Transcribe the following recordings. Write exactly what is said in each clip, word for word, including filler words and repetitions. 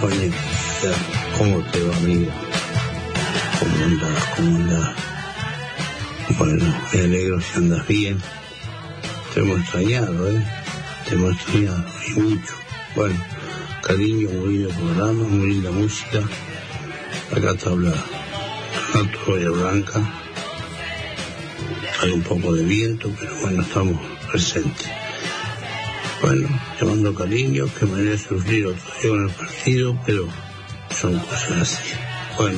Sonia, ¿cómo te va, amigo? ¿Cómo andás? ¿Cómo andás? Bueno, me alegro si andas bien. Te hemos extrañado, ¿eh? Te hemos extrañado, y mucho. Bueno, cariño, muy lindo programa, muy linda música. Acá te habla Renato Bahía Blanca. Hay un poco de viento, pero bueno, estamos presentes. Bueno, te mando cariño, que me haya sufrido todavía con el partido, pero son cosas así. Bueno,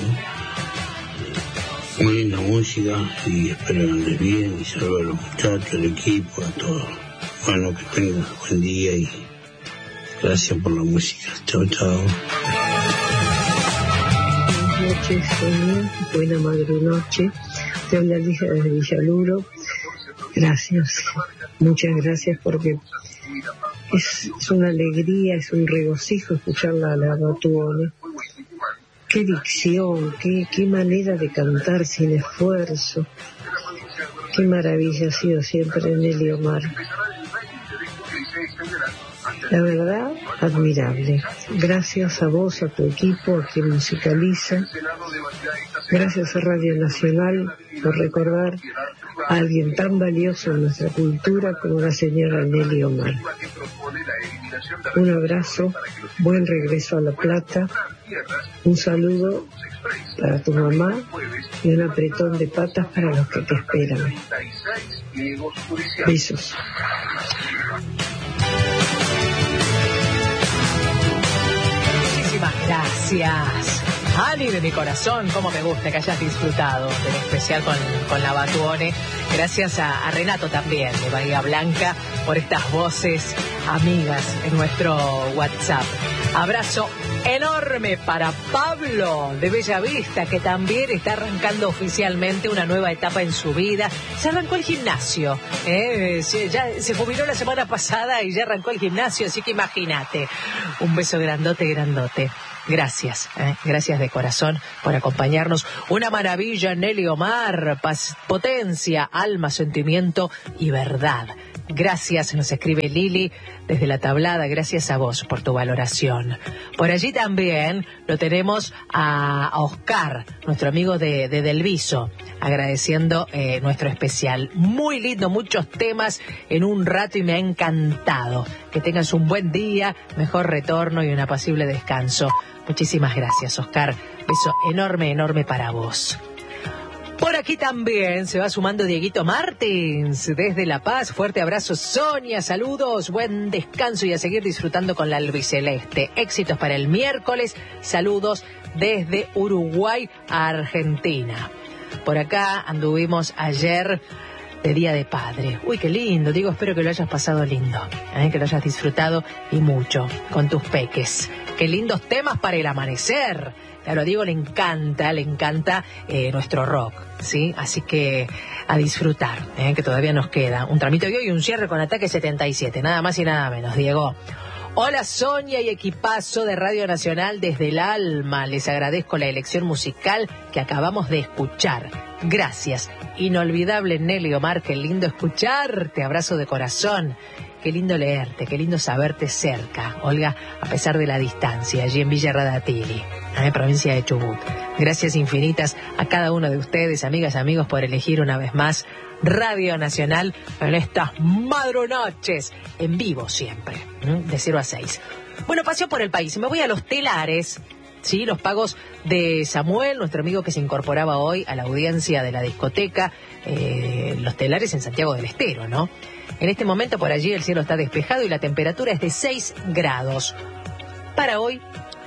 muy linda música y espero que andes bien y saludo a los muchachos, al equipo, a todos. Bueno, que tengas buen día y gracias por la música. Chao, chao. Buenas noches, Sonia. Buena madrunoche. Te habla Lija desde Villaluro. Gracias. Muchas gracias porque es, es una alegría, es un regocijo escucharla a la Batuone. Qué dicción, qué, qué manera de cantar sin esfuerzo. Qué maravilla ha sido siempre Nelly Omar. La verdad, admirable. Gracias a vos, a tu equipo, a quien musicaliza. Gracias a Radio Nacional por recordar a alguien tan valioso en nuestra cultura como la señora Nelly Omar. Un abrazo, buen regreso a La Plata, un saludo para tu mamá y un apretón de patas para los que te esperan. Besos. Muchísimas gracias. Ani de mi corazón, cómo me gusta que hayas disfrutado del especial con, con la Batuone. Gracias a, a Renato también, de Bahía Blanca, por estas voces amigas en nuestro WhatsApp. Abrazo enorme para Pablo de Bellavista, que también está arrancando oficialmente una nueva etapa en su vida. Se arrancó el gimnasio, ¿eh? se, ya se jubiló la semana pasada y ya arrancó el gimnasio, así que imagínate. Un beso grandote, grandote. Gracias, ¿eh? Gracias de corazón por acompañarnos. Una maravilla, Nelly Omar, paz, potencia, alma, sentimiento y verdad. Gracias, nos escribe Lili desde La Tablada, gracias a vos por tu valoración. Por allí también lo tenemos a, a Oscar, nuestro amigo de, de Delviso, agradeciendo eh, nuestro especial. Muy lindo, muchos temas en un rato y me ha encantado. Que tengas un buen día, mejor retorno y un apacible descanso. Muchísimas gracias, Oscar. Beso enorme, enorme para vos. Por aquí también se va sumando Dieguito Martins desde La Paz. Fuerte abrazo, Sonia. Saludos, buen descanso y a seguir disfrutando con la albiceleste. Éxitos para el miércoles. Saludos desde Uruguay a Argentina. Por acá anduvimos ayer de Día de Padre. Uy, qué lindo. Digo, espero que lo hayas pasado lindo, ¿eh? Que lo hayas disfrutado y mucho con tus peques. Qué lindos temas para el amanecer. Claro, a Diego le encanta, le encanta eh, nuestro rock, ¿sí? Así que a disfrutar, ¿eh? Que todavía nos queda un tramito de hoy y un cierre con Ataque setenta y siete, nada más y nada menos, Diego. Hola Sonia y equipazo de Radio Nacional desde el alma. Les agradezco la elección musical que acabamos de escuchar. Gracias. Inolvidable Nelly Omar, qué lindo escucharte. Abrazo de corazón. Qué lindo leerte, qué lindo saberte cerca, Olga, a pesar de la distancia, allí en Villa Radatili, en la provincia de Chubut. Gracias infinitas a cada uno de ustedes, amigas y amigos, por elegir una vez más Radio Nacional en estas madrunoches, en vivo siempre, de cero a seis. Bueno, paseo por el país, me voy a los telares. Sí, los pagos de Samuel, nuestro amigo que se incorporaba hoy a la audiencia de la discoteca, eh, los telares en Santiago del Estero, ¿no? En este momento por allí el cielo está despejado y la temperatura es de seis grados. Para hoy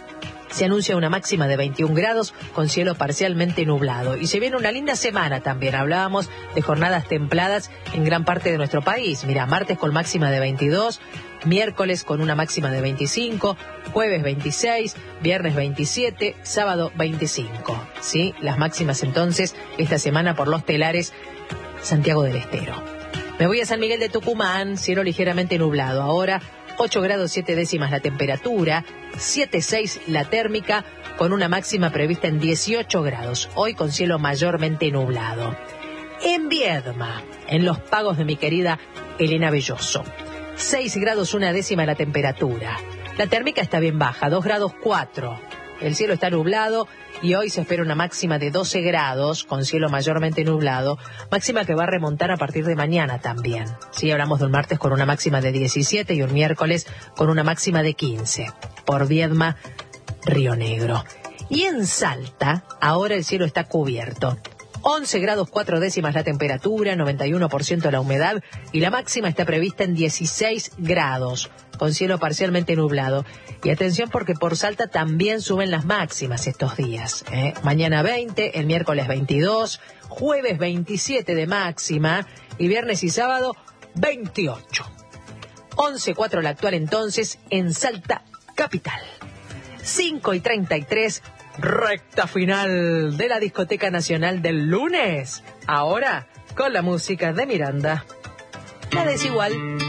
se anuncia una máxima de veintiún grados con cielo parcialmente nublado. Y se viene una linda semana también. Hablábamos de jornadas templadas en gran parte de nuestro país. Mira, martes con máxima de veintidós, miércoles con una máxima de veinticinco, jueves veintiséis, viernes veintisiete, sábado veinticinco. ¿Sí? Las máximas entonces esta semana por los telares Santiago del Estero. Me voy a San Miguel de Tucumán, cielo ligeramente nublado. Ahora ocho grados siete décimas la temperatura, siete seis la térmica, con una máxima prevista en dieciocho grados. Hoy con cielo mayormente nublado. En Viedma, en los pagos de mi querida Elena Belloso, seis grados una décima la temperatura. La térmica está bien baja, dos grados cuatro. El cielo está nublado y hoy se espera una máxima de doce grados, con cielo mayormente nublado, máxima que va a remontar a partir de mañana también. Sí, hablamos de un martes con una máxima de diecisiete y un miércoles con una máxima de quince. Por Viedma, Río Negro. Y en Salta, ahora el cielo está cubierto. once grados cuatro décimas la temperatura, noventa y uno por ciento la humedad y la máxima está prevista en dieciséis grados, con cielo parcialmente nublado. Y atención porque por Salta también suben las máximas estos días, ¿eh? Mañana veinte, el miércoles veintidós, jueves veintisiete de máxima y viernes y sábado veintiocho. once cuatro la actual entonces en Salta capital. cinco y treinta y tres, recta final de la Discoteca Nacional del lunes. Ahora con la música de Miranda. La Desigual.